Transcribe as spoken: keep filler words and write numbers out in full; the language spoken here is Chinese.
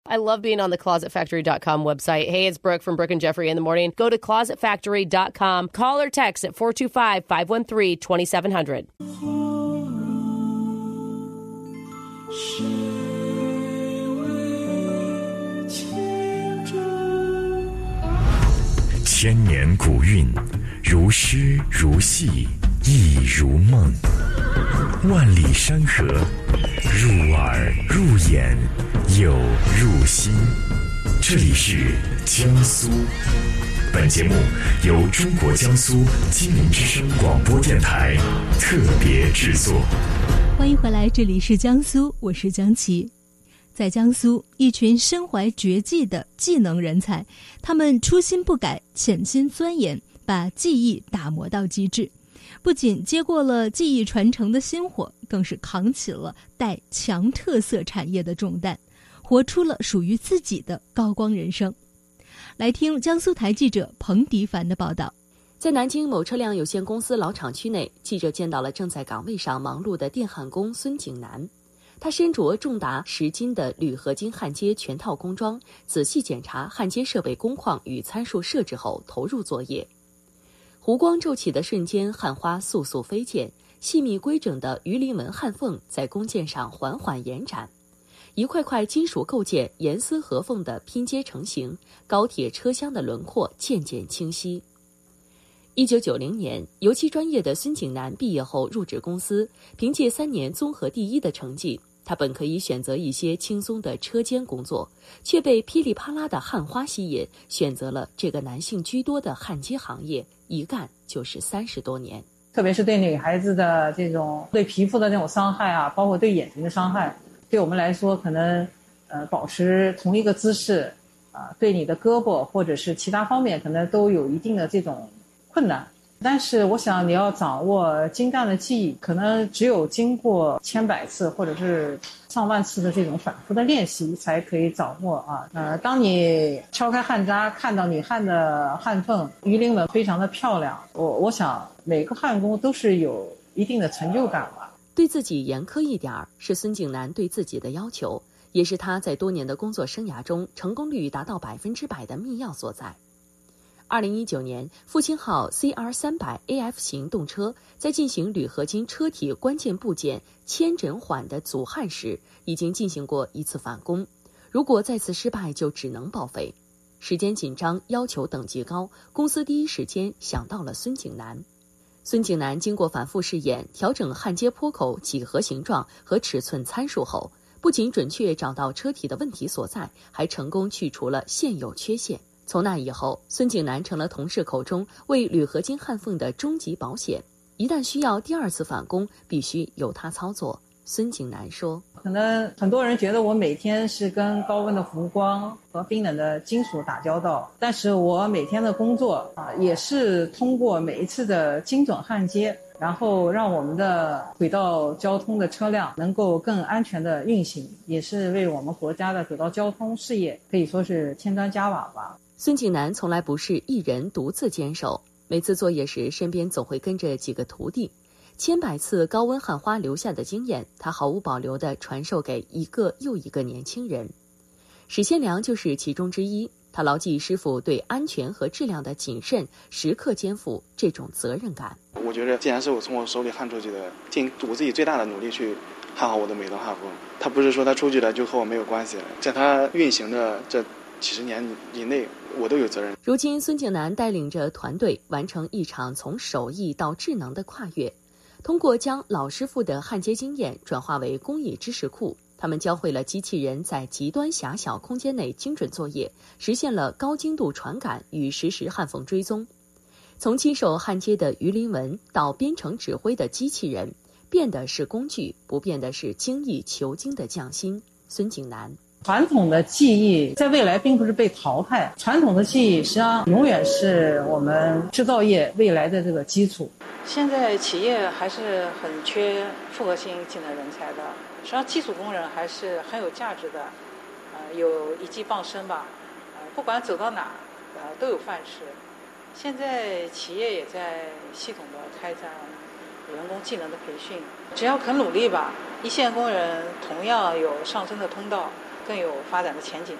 I love being on the closet factory dot com website. Hey, it's Brooke from Brooke and Jeffrey in the morning. Go to closet factory dot com. Call or text at four two five, five one three, two seven zero zero. 千年古韵，如诗如戏，意如梦。万里山河，入耳入眼，又入心。这里是江苏。本节目由中国江苏金陵之声广播电台特别制作。 欢迎回来，这里是江苏，我是江琪。在江苏，一群身怀绝技的技能人才，他们初心不改，潜心钻研，把技艺打磨到极致。不仅接过了技艺传承的薪火，更是扛起了带强特色产业的重担，活出了属于自己的高光人生。来听江苏台记者彭迪凡的报道。 在南京某车辆有限公司老厂区内，记者见到了正在岗位上忙碌的电焊工孙景南。他身着重达十斤的铝合金焊接全套工装，仔细检查焊接设备工况与参数设置后投入作业。弧光骤起的瞬间，焊花速速飞溅，细密规整的鱼鳞纹焊缝在工件上缓缓延展，一块块金属构件严丝合缝地拼接成型，高铁车厢的轮廓渐渐清晰。一九九零年，油漆专业的孙景南毕业后入职公司，凭借三年综合第一的成绩，他本可以选择一些轻松的车间工作，却被噼里啪啦的焊花吸引，选择了这个男性居多的焊接行业，一干就是三十多年。 特别是对女孩子的这种对皮肤的那种伤害啊，包括对眼睛的伤害，对我们来说可能呃保持同一个姿势啊、呃，对你的胳膊或者是其他方面可能都有一定的这种困难。但是我想你要掌握精湛的技艺，可能只有经过千百次或者是上万次的这种反复的练习才可以掌握啊。呃，当你敲开焊渣，看到你焊的焊缝鱼鳞纹非常的漂亮，我我想每个焊工都是有一定的成就感吧。 对自己严苛一点儿，是孙景南对自己的要求，也是他在多年的工作生涯中成功率达到百分之百的秘钥所在。二零一九年，复兴号 C R 三百 A F 型动车在进行铝合金车体关键部件铅轸缓的组焊时，已经进行过一次返工。如果再次失败，就只能报废。时间紧张，要求等级高，公司第一时间想到了孙景南。孙景南经过反复试验，调整焊接坡口几何形状和尺寸参数后，不仅准确找到车体的问题所在，还成功去除了现有缺陷。从那以后，孙景南成了同事口中为铝合金焊缝的终极保险。一旦需要第二次返工，必须由他操作。孙景南说：“ 可能很多人觉得我每天是跟高温的弧光和冰冷的金属打交道，但是我每天的工作啊，也是通过每一次的精准焊接，然后让我们的轨道交通的车辆能够更安全的运行，也是为我们国家的轨道交通事业可以说是添砖加瓦吧。” 孙景南从来不是一人独自坚守，每次作业时身边总会跟着几个徒弟。千百次高温焊花留下的经验，他毫无保留地传授给一个又一个年轻人。史先良就是其中之一，他牢记师傅对安全和质量的谨慎，时刻肩负这种责任感。 我觉得既然是我从我手里焊出去的，尽我自己最大的努力去焊好我的每段焊缝。他不是说他出去了就和我没有关系了，在他运行的这几十年以内，我都有责任。 如今孙景南带领着团队完成一场从手艺到智能的跨越，通过将老师傅的焊接经验转化为工艺知识库，他们教会了机器人在极端狭小空间内精准作业，实现了高精度传感与实时焊缝追踪。从亲手焊接的鱼鳞纹到编程指挥的机器人，变的是工具，不变的是精益求精的匠心。孙景南： 传统的技艺在未来并不是被淘汰，传统的技艺实际上永远是我们制造业未来的这个基础。 现在企业还是很缺复合性技能人才的，实际上技术工人还是很有价值的，呃，有一技傍身吧，呃，不管走到哪，呃，都有饭吃。现在企业也在系统的开展员工技能的培训，只要肯努力吧，一线工人同样有上升的通道，更有发展的前景。